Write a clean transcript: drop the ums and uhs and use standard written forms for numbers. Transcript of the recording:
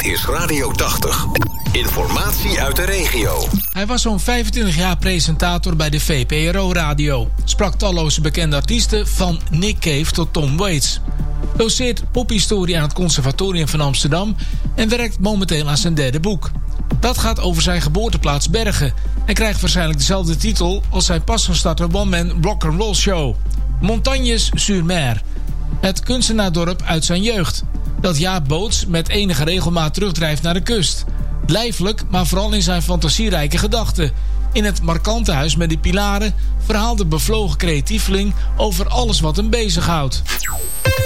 Dit is Radio 80. Informatie uit de regio. Hij was zo'n 25 jaar presentator bij de VPRO-radio. Sprak talloze bekende artiesten van Nick Cave tot Tom Waits. Doseert pophistorie aan het Conservatorium van Amsterdam en werkt momenteel aan zijn derde boek. Dat gaat over zijn geboorteplaats Bergen en krijgt waarschijnlijk dezelfde titel als zijn pas gestarte one-man rock'n'roll show. Montagnes-sur-Mer, het kunstenaardorp uit zijn jeugd, dat Jaap Boots met enige regelmaat terugdrijft naar de kust. Lijfelijk, maar vooral in zijn fantasierijke gedachten. In het markante huis met de pilaren verhaalt de bevlogen creatieveling over alles wat hem bezighoudt.